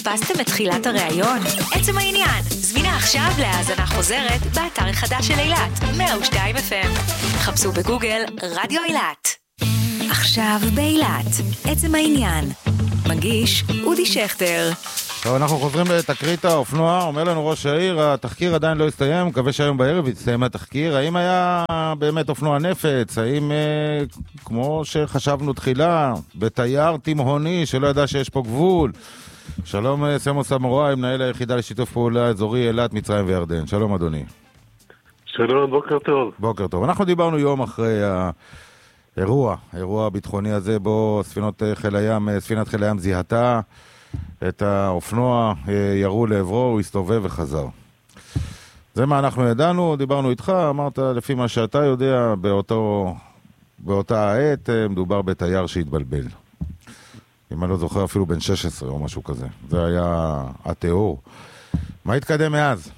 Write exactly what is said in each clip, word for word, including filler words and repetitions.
פספסתם את תחילת הראיון? עצם העניין, זמינה עכשיו להאזנה חוזרת באתר החדש של אילת, מאה ושתיים אף אם. חפשו בגוגל רדיו אילת. עכשיו באילת, עצם העניין. מגיש אודי שכטר. טוב, אנחנו חוזרים לתקרית האופנוע. אומר לנו ראש העיר, התחקיר עדיין לא הסתיים, מקווה שהיום בערב יסתיים התחקיר. האם היה באמת אופנוע נפץ? האם, אה, כמו שחשבנו תחילה, בתייר תימהוני שלא ידע שיש פה גבול? שלום סמו סמורואי, מנהל היחידה לשיתוף פעולה אזורי אילת, מצרים וירדן. שלום אדוני. שלום, בוקר טוב. בוקר טוב. אנחנו דיברנו יום אחרי האירוע, האירוע הביטחוני הזה, בו ספינות חיל הים, ספינת חיל הים זיהתה את האופנוע, ירו לעברו, הוא הסתובב וחזר. זה מה אנחנו ידענו, דיברנו איתך, אמרת לפי מה שאתה יודע, באותו, באותה העת מדובר בתייר שהתבלבל. אם אני לא זוכר אפילו בן שש עשרה או משהו כזה. זה היה התיאור. מה התקדם מאז?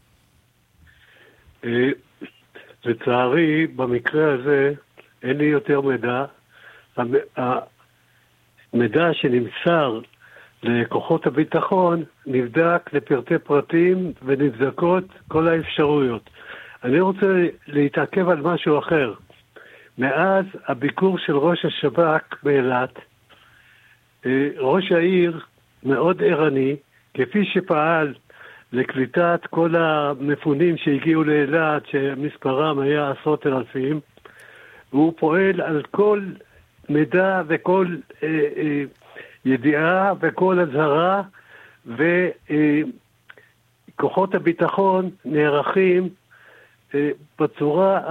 לצערי, במקרה הזה אין לי יותר מידע. המידע שנמסר לכוחות הביטחון נבדק לפרטי פרטים ונבדקות כל האפשרויות. אני רוצה להתעכב על משהו אחר. מאז הביקור של ראש השב"כ באילת, ראש העיר מאוד ערני, כפי שפעל לקליטת כל המפונים שהגיעו לאילת, שמספרם היה עשרות אלפים, והוא פועל על כל מידע וכל אה, אה, ידיעה וכל הזהרה, וכוחות הביטחון נערכים אה, בצורה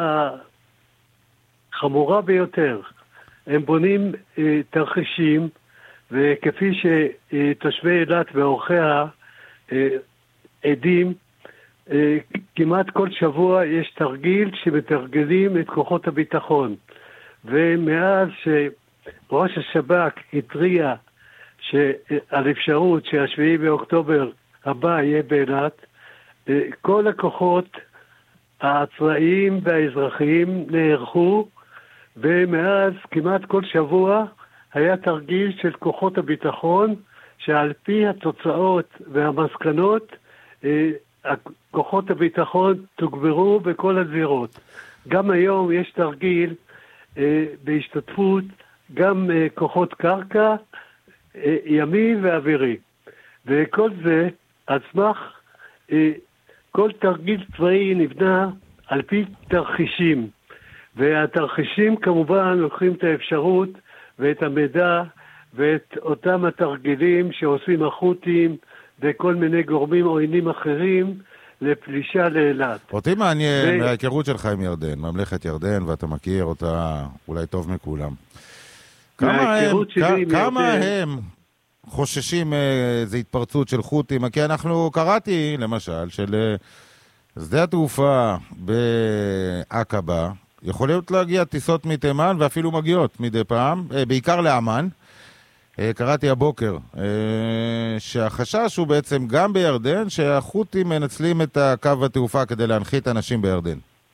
החמורה ביותר. הם בונים אה, תרחישים, וכפי שתושבי אילת ואורחיה אה, עדים, אה, כמעט כל שבוע יש תרגיל שמתרגלים את כוחות הביטחון. ומאז שראש השב"כ התריע על אפשרות שהשביעי באוקטובר הבא יהיה באילת, כל הכוחות הצבאיים והאזרחיים נערכו, ומאז כמעט כל שבוע היה תרגיל של כוחות הביטחון, שעל פי התוצאות והמסקנות, כוחות הביטחון תוגברו בכל הזירות. גם היום יש תרגיל בהשתתפות גם כוחות קרקע, ימי ואווירי. וכל זה, על סמך, כל תרגיל צבאי נבנה על פי תרחישים. והתרחישים כמובן לוקחים את האפשרות ואת המידע ואת אותם התרגילים שעושים החות'ים וכל מיני גורמים עוינים אחרים לפלישה לאילת. אותי מעניין מההיכרות שלך עם ירדן, ממלכת ירדן, ואתה מכיר אותה אולי טוב מכולם. כמה הם, כמה הם חוששים איזו התפרצות של חות'ים? כי אנחנו קראתי, למשל, של שדה התעופה בעקבה, יכול להיות להגיע טיסות מתימן, ואפילו מגיעות מדי פעם, בעיקר לאמן. קראתי הבוקר שהחשש הוא בעצם גם בירדן, שהחות'ים מנצלים את הקו התעופה כדי להנחית אנשים בירדן.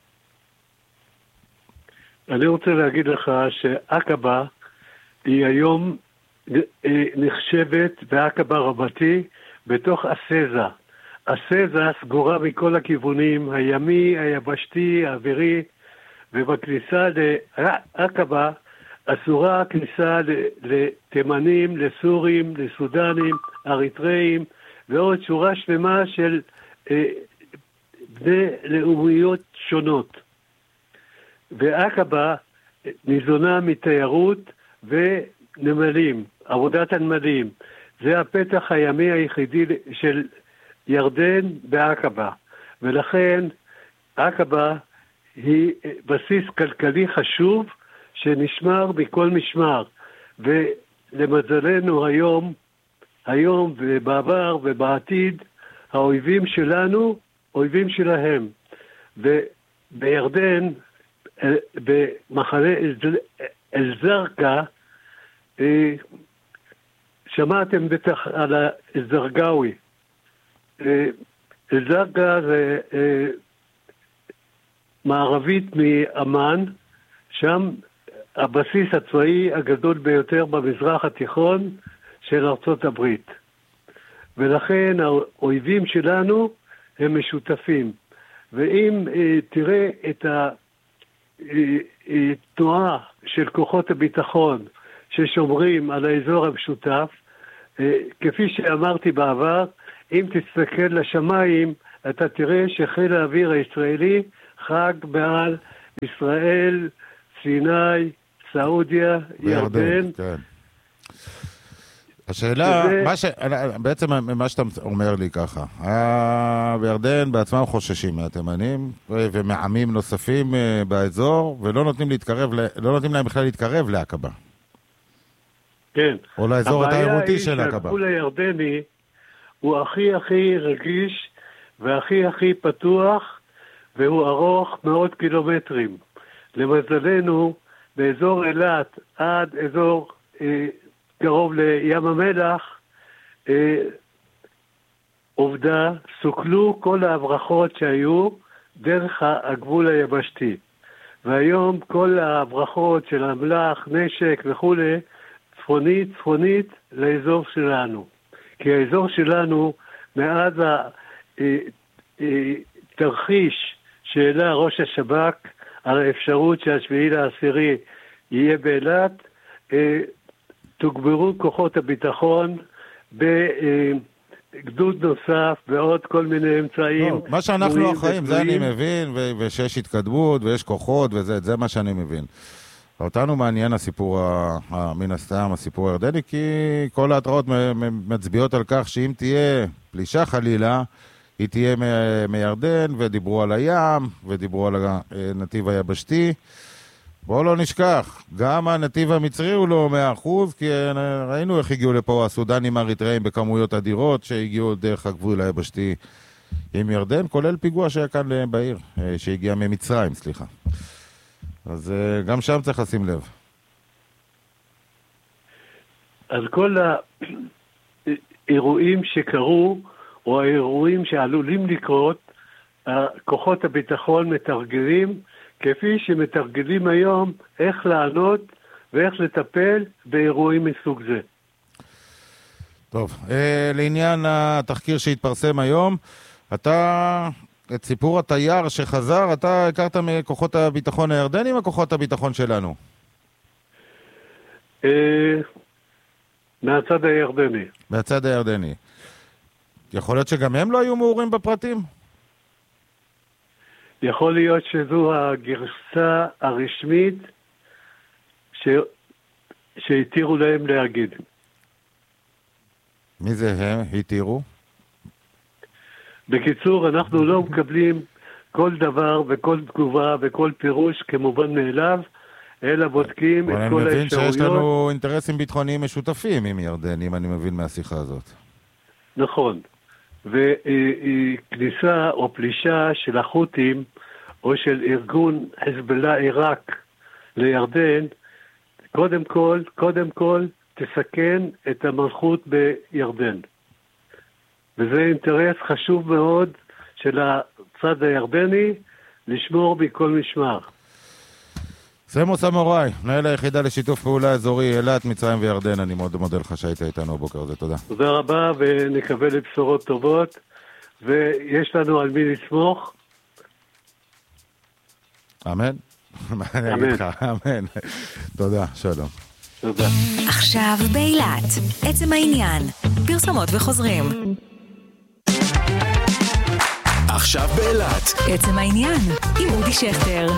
אני רוצה להגיד לך שעקבה היא היום נחשבת בעקבה רבתי בתוך הסזה. הסזה סגורה מכל הכיוונים, הימי, היבשתי, האווירי, ובכניסה לעקבה אסורה הכניסה לתימנים, לסורים, לסודנים, אריתראים, ועוד שורה שלמה של אה, בני לאומיות שונות. ועקבה ניזונה מתיירות ונמלים, עבודת הנמלים. זה הפתח הימי היחידי של ירדן בעקבה. ולכן עקבה היא בסיס כלכלי חשוב שנשמר בכל משמר. ולמזלנו היום, היום ובעבר ובעתיד, האויבים שלנו, אויבים שלהם. ובירדן, במחנה אל-זרקה, שמעתם בטח על אל-זרגאוי. אל-זרקה זה מערבית מאמן, שם הבסיס הצבאי הגדול ביותר במזרח התיכון של ארצות הברית. ולכן האויבים שלנו הם משותפים. ואם אה, תראה את התנועה של כוחות הביטחון ששומרים על האזור המשותף, אה, כפי שאמרתי בעבר, אם תסתכל לשמיים, אתה תראה שחיל האוויר הישראלי חג מעל ישראל, סיני, סעודיה, ירדן. כן. השאלה, וזה... מה ש... בעצם מה שאתה אומר לי ככה, בירדן בעצמם חוששים מהתימנים ומעמים נוספים באזור, ולא נותנים להתקרב, לא נותנים להם בכלל להתקרב לעקבה. כן. או לאזור התיירותי של עקבה. הגבול הירדני הוא הכי הכי רגיש והכי הכי פתוח, והוא ארוך מאות קילומטרים. למזלנו, באזור אילת עד אזור אה, קרוב לים המלח, אה, עובדה, סוכלו כל ההברחות שהיו דרך הגבול היבשתי. והיום כל ההברחות של המלח, נשק וכו', צפונית, צפונית לאזור שלנו. כי האזור שלנו, מאז התרחיש שהעלה ראש השב"כ על האפשרות שהשביעי לעשירי יהיה באילת, תוגברו כוחות הביטחון בגדוד נוסף ועוד כל מיני אמצעים. לא, מה שאנחנו אחראים, זה אני מבין, ושיש התקדמות ויש כוחות, וזה זה מה שאני מבין. אותנו מעניין הסיפור, מן הסתם, הסיפור הירדני, כי כל ההתראות מצביעות על כך שאם תהיה פלישה חלילה, היא תהיה מירדן, ודיברו על הים, ודיברו על הנתיב היבשתי. בואו לא נשכח, גם הנתיב המצרי הוא לא מאה אחוז, כי ראינו איך הגיעו לפה הסודנים האריתראים בכמויות אדירות, שהגיעו דרך הגבול היבשתי עם ירדן, כולל פיגוע שהיה כאן בעיר, שהגיע ממצרים, סליחה. אז גם שם צריך לשים לב. על כל האירועים שקרו, או האירועים שעלולים לקרות, כוחות הביטחון מתרגלים, כפי שמתרגלים היום, איך לענות ואיך לטפל באירועים מסוג זה. טוב, לעניין התחקיר שהתפרסם היום, אתה... את סיפור התייר שחזר, אתה הכרת מכוחות הביטחון הירדנים או כוחות הביטחון שלנו? מהצד הירדני. מהצד הירדני. יכול להיות שגם הם לא היו מעורים בפרטים? יכול להיות שזו הגרסה הרשמית ש... שהתירו להם להגיד. מי זה הם? התירו? בקיצור, אנחנו לא מקבלים כל דבר וכל תגובה וכל פירוש כמובן מאליו, אלא בודקים את כל האפשרויות. אבל אני מבין שיש לנו אינטרסים ביטחוניים משותפים עם ירדן, אם אני מבין מהשיחה הזאת. נכון. וכניסה או פלישה של החות'ים או של ארגון חזבאללה עיראק לירדן, קודם כל, קודם כל תסכן את המלכות בירדן. וזה אינטרס חשוב מאוד של הצד הירדני לשמור בכל משמר. סמו סמוראי, מנהל היחידה לשיתוף פעולה אזורי אילת, מצרים וירדן, אני מאוד מודה לך שהיית איתנו הבוקר הזה, תודה. תודה רבה ונקווה לבשורות טובות, ויש לנו על מי לסמוך. אמן. אמן. אמן. תודה, שלום. תודה. עכשיו באילת, עצם העניין, פרסומות וחוזרים. עכשיו באילת, עצם העניין, עם אודי שכטר.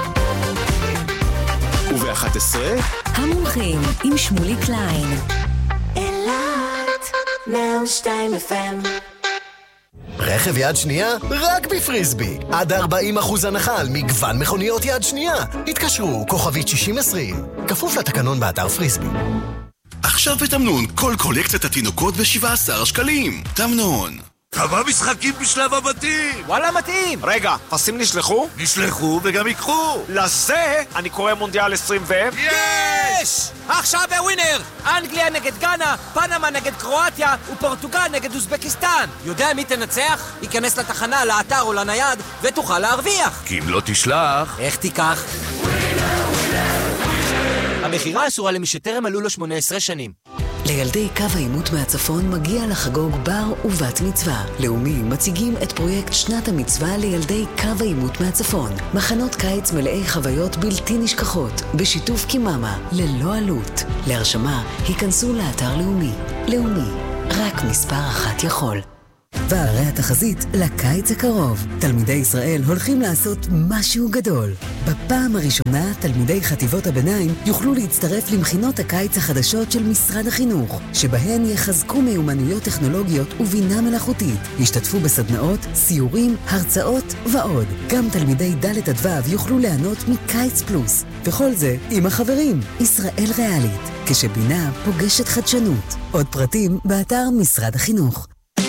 וב-אחת עשרה, המומחים עם שמולי קליין. אילת, מאה ושתיים אף אם. רכב יד שנייה? רק בפריסבי. עד ארבעים אחוז הנחה על מגוון מכוניות יד שנייה. התקשרו, כוכבית שישים עשרים. כפוף לתקנון באתר פריסבי. עכשיו בתמנון, כל קולקציית התינוקות ב-שבעה עשר שקלים. תמנון. כמה משחקים בשלב הבתים? וואלה מתאים. רגע, פסים נשלחו? נשלחו וגם יקחו. לזה אני קורא מונדיאל עשרים ו... יש! עכשיו בווינר! אנגליה נגד גאנה, פנמה נגד קרואטיה ופורטוגל נגד אוזבקיסטן. יודע מי תנצח? ייכנס לתחנה, לאתר או לנייד ותוכל להרוויח. כי אם לא תשלח... איך תיקח? המחירה אסורה למי שטרם מלאו לו שמונה עשרה שנים. לילדי קו העימות מהצפון מגיע לחגוג בר ובת מצווה. לאומי מציגים את פרויקט שנת המצווה לילדי קו העימות מהצפון. מחנות קיץ מלאי חוויות בלתי נשכחות, בשיתוף קיממה, ללא עלות. להרשמה, היכנסו לאתר לאומי. לאומי, רק מספר אחת יכול. וערי התחזית לקיץ הקרוב. תלמידי ישראל הולכים לעשות משהו גדול. בפעם הראשונה, תלמידי חטיבות הביניים יוכלו להצטרף למכינות הקיץ החדשות של משרד החינוך, שבהן יחזקו מיומנויות טכנולוגיות ובינה מלאכותית. ישתתפו בסדנאות, סיורים, הרצאות ועוד. גם תלמידי ד' עד ו' יוכלו ליהנות מקיץ פלוס. וכל זה עם החברים. ישראל ריאלית, כשבינה פוגשת חדשנות. עוד פרטים באתר משרד החינוך.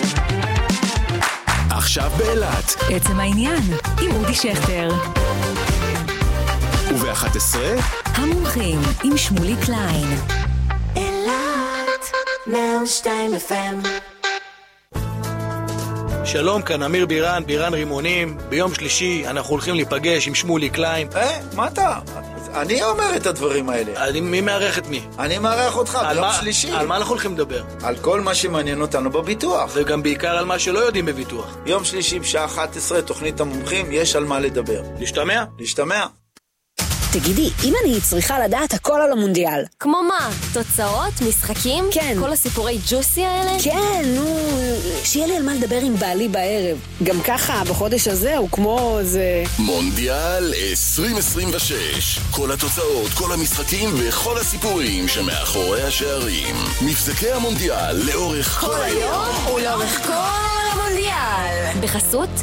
עכשיו באילת. עצם העניין, עם אודי שכטר. וב-אחת עשרה, המומחים עם שמולי קליין. אילת, מאה ושתיים אף אם. שלום, כאן אמיר בירן, בירן רימונים. ביום שלישי אנחנו הולכים להיפגש עם שמולי קליין. אה, מה אתה? אני אומר את הדברים האלה. אני, מי מערך את מי? אני מערך אותך ביום מה, שלישי. על מה אנחנו הולכים לדבר? על כל מה שמעניין אותנו בביטוח. וגם בעיקר על מה שלא יודעים בביטוח. יום שלישי בשעה אחת עשרה, תוכנית המומחים, יש על מה לדבר. להשתמע? להשתמע. תגידי, אם אני צריכה לדעת הכל על המונדיאל. כמו מה? תוצאות? משחקים? כן. כל הסיפורי ג'וסי האלה? כן, נו, שיהיה לי על מה לדבר עם בעלי בערב. גם ככה, בחודש הזה הוא כמו זה... מונדיאל עשרים עשרים ושש. כל התוצאות, כל המשחקים וכל הסיפורים שמאחורי השערים. מבזקי המונדיאל לאורך כל היום ולאורך כל המונדיאל. בחסות